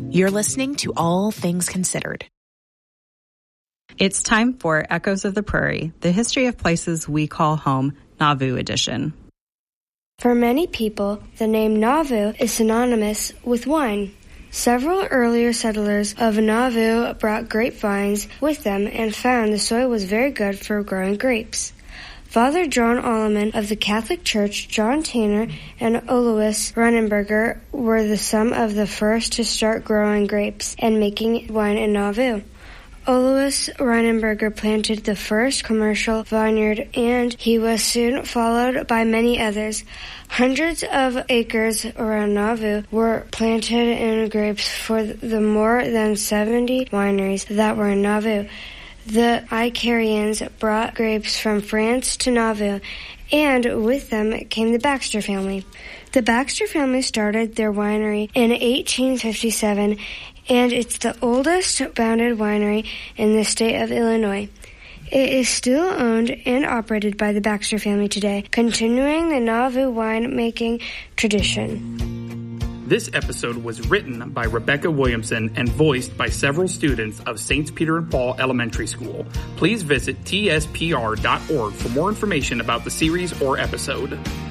You're listening to All Things Considered. It's time for Echoes of the Prairie, the history of places we call home, Nauvoo edition. For many people, the name Nauvoo is synonymous with wine. Several earlier settlers of Nauvoo brought grapevines with them and found the soil was very good for growing grapes. Father John Alleman of the Catholic Church, John Tanner, and Alois Reinenberger were some of the first to start growing grapes and making wine in Nauvoo. Alois Reinenberger planted the first commercial vineyard, and he was soon followed by many others. Hundreds of acres around Nauvoo were planted in grapes for the more than 70 wineries that were in Nauvoo. The Icarians brought grapes from France to Nauvoo, and with them came the Baxter family. The Baxter family started their winery in 1857, and it's the oldest bounded winery in the state of Illinois. It is still owned and operated by the Baxter family today, continuing the Nauvoo winemaking tradition. This episode was written by Rebecca Williamson and voiced by several students of St. Peter and Paul Elementary School. Please visit tspr.org for more information about the series or episode.